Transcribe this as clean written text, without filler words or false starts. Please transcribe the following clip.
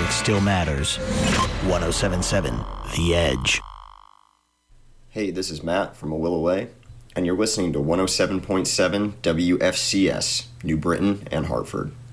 music still matters. 107.7 The Edge. Hey, this is Matt from A Will Away, and you're listening to 107.7 WFCS, New Britain and Hartford.